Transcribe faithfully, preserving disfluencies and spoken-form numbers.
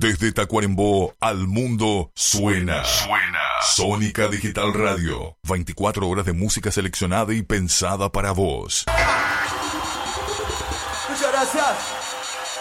Desde Tacuarembó al mundo suena. Suena. Sónica Digital Radio. veinticuatro horas de música seleccionada y pensada para vos. Muchas gracias.